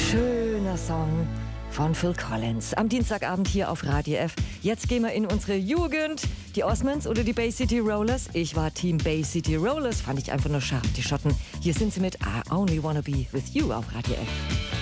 Schöner Song von Phil Collins. Am Dienstagabend hier auf Radio F. Jetzt gehen wir in unsere Jugend. Die Osmonds oder die Bay City Rollers? Ich war Team Bay City Rollers. Fand ich einfach nur scharf, die Schotten. Hier sind sie mit I Only Wanna Be With You auf Radio F.